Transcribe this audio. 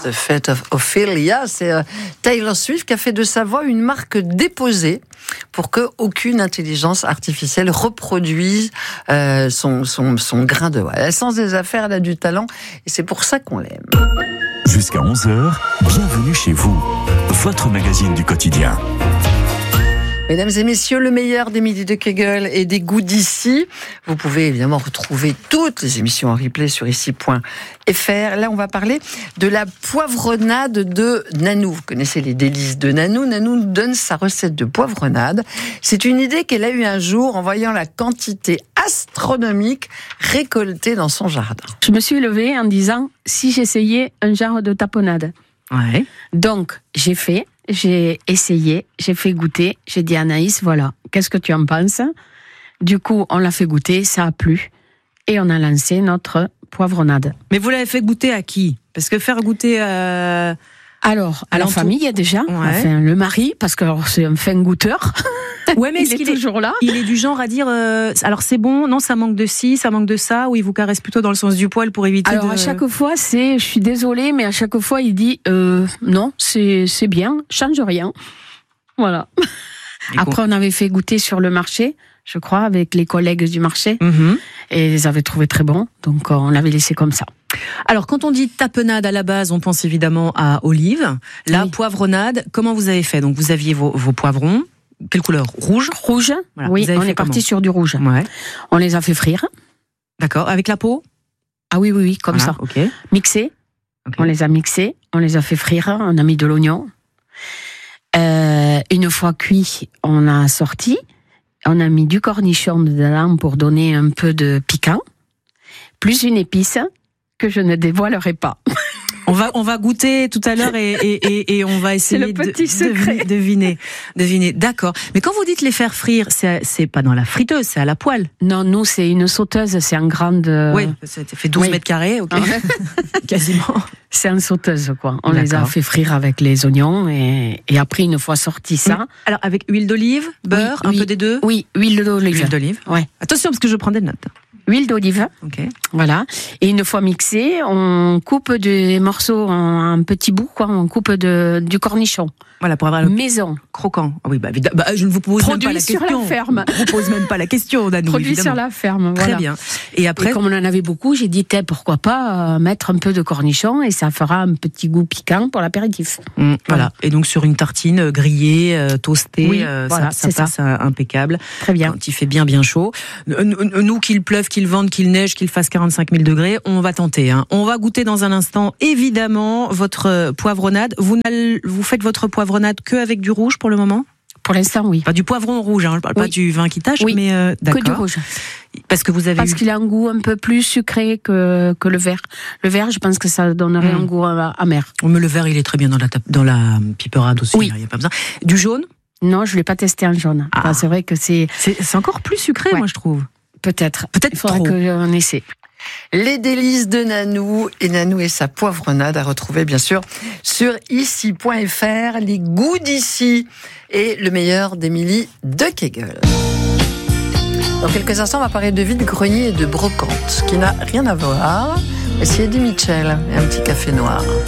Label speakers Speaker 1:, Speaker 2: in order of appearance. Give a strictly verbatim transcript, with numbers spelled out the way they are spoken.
Speaker 1: The Fate of Ophelia. C'est euh, Taylor Swift qui a fait de sa voix une marque déposée pour que aucune intelligence artificielle reproduise euh, son, son, son grain de voix. Elle a le sens des affaires, elle a du talent et c'est pour ça qu'on l'aime.
Speaker 2: Jusqu'à onze heures, bienvenue chez vous, votre magazine du quotidien.
Speaker 1: Mesdames et messieurs, le meilleur des midis de Kegel et des goûts d'ici. Vous pouvez évidemment retrouver toutes les émissions en replay sur ici point f r. Là, on va parler de la poivronade de Nanou. Vous connaissez les délices de Nanou. Nanou nous donne sa recette de poivronade. C'est une idée qu'elle a eue un jour en voyant la quantité astronomique récoltée dans son jardin.
Speaker 3: Je me suis levée en disant, si j'essayais un genre de tapenade.
Speaker 1: Ouais.
Speaker 3: Donc, j'ai fait, j'ai essayé, j'ai fait goûter, j'ai dit à Anaïs, voilà, qu'est-ce que tu en penses ? Du coup, on l'a fait goûter, ça a plu, et on a lancé notre poivronade.
Speaker 4: Mais vous l'avez fait goûter à qui ? Parce que faire goûter à...
Speaker 3: Alors, à, à la famille déjà,
Speaker 4: ouais.
Speaker 3: Enfin, le mari, parce que alors, c'est un fin goûteur.
Speaker 4: Ouais, mais
Speaker 3: il est, est toujours là.
Speaker 4: Il est du genre à dire, euh, alors c'est bon, non, ça manque de ci, ça manque de ça, ou il vous caresse plutôt dans le sens du poil pour éviter
Speaker 3: alors,
Speaker 4: de...
Speaker 3: à chaque fois, c'est, je suis désolée, mais à chaque fois, il dit, euh, non, c'est, c'est bien, change rien. Voilà. Après, on avait fait goûter sur le marché, je crois, avec les collègues du marché, mm-hmm. et ils avaient trouvé très bon, donc on l'avait laissé comme ça.
Speaker 4: Alors, quand on dit tapenade à la base, on pense évidemment à olive. La oui. poivronade, comment vous avez fait ? Donc, vous aviez vos, vos poivrons. Quelle couleur ? Rouge ?
Speaker 3: Rouge. Voilà. Oui, on est parti sur du rouge.
Speaker 4: Ouais.
Speaker 3: On les a fait frire.
Speaker 4: D'accord. Avec la peau ?
Speaker 3: Ah oui, oui, oui, comme
Speaker 4: voilà,
Speaker 3: ça.
Speaker 4: Okay.
Speaker 3: Mixés. Okay. On les a mixés. On les a fait frire. On a mis de l'oignon. Euh, une fois cuit, on a sorti. On a mis du cornichon dedans pour donner un peu de piquant. Plus une épice que je ne dévoilerai pas.
Speaker 4: On va, on va goûter tout à l'heure et, et, et, et on va essayer
Speaker 3: c'est le petit
Speaker 4: de,
Speaker 3: secret.
Speaker 4: de deviner, deviner. D'accord. Mais quand vous dites les faire frire, c'est, c'est pas dans la friteuse, c'est à la poêle.
Speaker 3: Non, nous, c'est une sauteuse, c'est en grande...
Speaker 4: Oui, ça fait douze oui. mètres carrés, ok. Quasiment.
Speaker 3: C'est une sauteuse, quoi. On D'accord. les a fait frire avec les oignons et, et après, une fois sorti ça...
Speaker 4: Alors, avec huile d'olive, beurre,
Speaker 3: oui,
Speaker 4: un
Speaker 3: oui,
Speaker 4: peu des deux ?
Speaker 3: Oui, huile d'olive.
Speaker 4: Huile d'olive.
Speaker 3: Ouais.
Speaker 4: Attention, parce que je prends des notes.
Speaker 3: Huile d'olive,
Speaker 4: okay.
Speaker 3: Voilà. Et une fois mixé, on coupe des morceaux en, en petits bouts, quoi. On coupe de, du cornichon.
Speaker 4: Voilà, pour avoir le
Speaker 3: maison
Speaker 4: croquant. Ah oui, bah, bah, je ne vous pose
Speaker 3: Produit
Speaker 4: même pas la question.
Speaker 3: Produit sur la ferme.
Speaker 4: Je ne vous pose même pas la question, Nanou.
Speaker 3: Produit
Speaker 4: évidemment.
Speaker 3: sur la ferme. Voilà.
Speaker 4: Très bien. Et après,
Speaker 3: et comme on en avait beaucoup, j'ai dit, pourquoi pas euh, mettre un peu de cornichon et ça fera un petit goût piquant pour l'apéritif.
Speaker 4: Mmh, voilà. voilà. Et donc sur une tartine grillée, euh, toastée,
Speaker 3: oui,
Speaker 4: euh,
Speaker 3: voilà,
Speaker 4: ça, ça passe ça. impeccable.
Speaker 3: Très bien.
Speaker 4: Quand il fait bien, bien chaud. Nous, qu'il pleuve, qu'il vente, qu'il neige, qu'il fasse quarante-cinq mille degrés, on va tenter. Hein. On va goûter dans un instant, évidemment, votre poivronade. Vous, vous faites votre poivronade que avec du rouge pour le moment ?
Speaker 3: Pour l'instant, oui.
Speaker 4: Pas du poivron rouge, hein. Je ne parle
Speaker 3: oui.
Speaker 4: pas du vin qui tache,
Speaker 3: oui.
Speaker 4: mais euh, d'accord.
Speaker 3: Que du rouge.
Speaker 4: Parce que vous avez
Speaker 3: Parce
Speaker 4: eu...
Speaker 3: qu'il a un goût un peu plus sucré que, que le vert. Le vert, je pense que ça donnerait mmh. un goût amer.
Speaker 4: Mais le vert, il est très bien dans la, dans la piperade aussi.
Speaker 3: Oui.
Speaker 4: Il n'y a pas besoin. Du jaune ?
Speaker 3: Non, je ne l'ai pas testé en jaune. Ah. Enfin, c'est vrai que c'est...
Speaker 4: c'est... C'est encore plus sucré, ouais. moi, je trouve.
Speaker 3: Peut-être.
Speaker 4: Peut-être
Speaker 3: Il faudra
Speaker 4: trop.
Speaker 3: qu'on essaie.
Speaker 1: Les délices de Nanou et Nanou et sa poivronade à retrouver bien sûr sur ici point f r, les goûts d'ici et le meilleur d'Émilie de Kegel. Dans quelques instants, on va parler de vide-grenier et de brocante, ce qui n'a rien à voir. Voici Eddie Mitchell et un petit café noir.